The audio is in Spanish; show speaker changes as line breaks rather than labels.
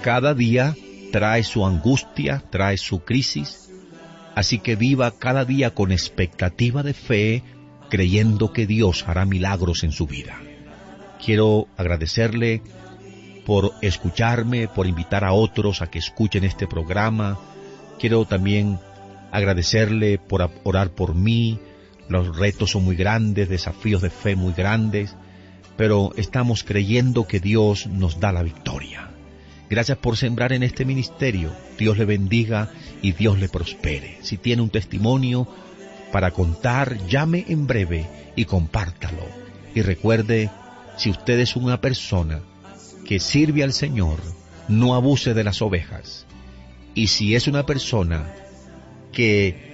Cada día trae su angustia, trae su crisis, así que viva cada día con expectativa de fe, creyendo que Dios hará milagros en su vida. Quiero agradecerle por escucharme, por invitar a otros a que escuchen este programa. Quiero también agradecerle por orar por mí. Los retos son muy grandes, desafíos de fe muy grandes, pero estamos creyendo que Dios nos da la victoria. Gracias por sembrar en este ministerio. Dios le bendiga y Dios le prospere. Si tiene un testimonio para contar, llame en breve y compártalo. Y recuerde, si usted es una persona que sirve al Señor, no abuse de las ovejas. Y si es una persona que